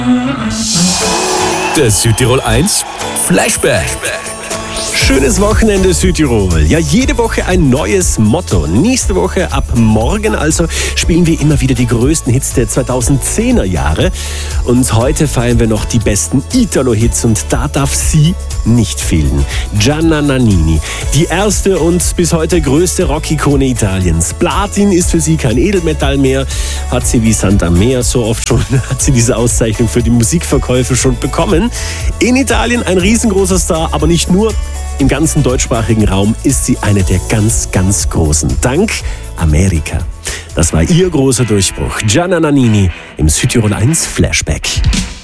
Der Südtirol 1 Flashback. Schönes Wochenende Südtirol. Ja, jede Woche ein neues Motto. Nächste Woche ab morgen also spielen wir immer wieder die größten Hits der 2010er Jahre. Und heute feiern wir noch die besten Italo-Hits und da darf sie nicht fehlen. Gianna Nannini, die erste und bis heute größte Rockikone Italiens. Platin ist für sie kein Edelmetall mehr, hat sie wie Santa Mea so oft schon, hat sie diese Auszeichnung für die Musikverkäufe schon bekommen. In Italien ein riesengroßer Star, aber nicht nur. Im ganzen deutschsprachigen Raum ist sie eine der ganz, ganz Großen. Dank Amerika. Das war ihr großer Durchbruch. Gianna Nannini im Südtirol 1 Flashback.